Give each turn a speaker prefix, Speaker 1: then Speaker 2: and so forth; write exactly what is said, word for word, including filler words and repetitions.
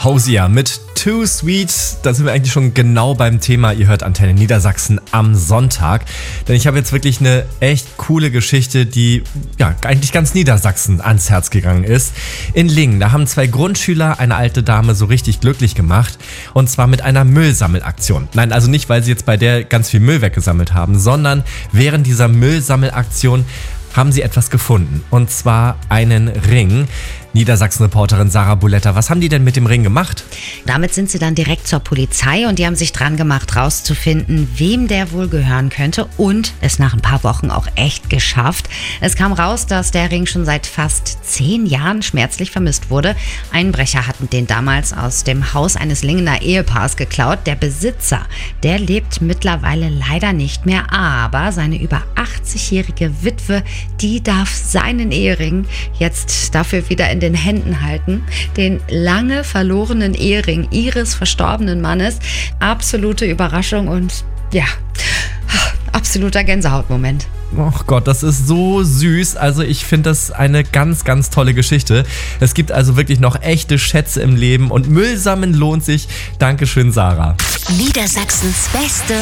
Speaker 1: Hosier mit Too Sweet. Da sind wir eigentlich schon genau beim Thema. Ihr hört Antenne Niedersachsen am Sonntag. Denn ich habe jetzt wirklich eine echt coole Geschichte, die ja eigentlich ganz Niedersachsen ans Herz gegangen ist. In Lingen, da haben zwei Grundschüler eine alte Dame so richtig glücklich gemacht. Und zwar mit einer Müllsammelaktion. Nein, also nicht, weil sie jetzt bei der ganz viel Müll weggesammelt haben, sondern während dieser Müllsammelaktion haben sie etwas gefunden. Und zwar einen Ring. Niedersachsen-Reporterin Sarah Buletta, was haben die denn mit dem Ring gemacht?
Speaker 2: Damit sind sie dann direkt zur Polizei und die haben sich dran gemacht, rauszufinden, wem der wohl gehören könnte und es nach ein paar Wochen auch echt geschafft. Es kam raus, dass der Ring schon seit fast zehn Jahren schmerzlich vermisst wurde. Einbrecher hatten den damals aus dem Haus eines Lingener Ehepaars geklaut. Der Besitzer, der lebt mittlerweile leider nicht mehr, aber seine über achtzigjährige Witwe, die darf seinen Ehering jetzt dafür wieder in den Händen halten, den lange verlorenen Ehering ihres verstorbenen Mannes. Absolute Überraschung und ja, absoluter Gänsehautmoment.
Speaker 1: Oh Gott, das ist so süß. Also ich finde das eine ganz, ganz tolle Geschichte. Es gibt also wirklich noch echte Schätze im Leben und Müll sammeln lohnt sich. Dankeschön, Sarah.
Speaker 3: Niedersachsens beste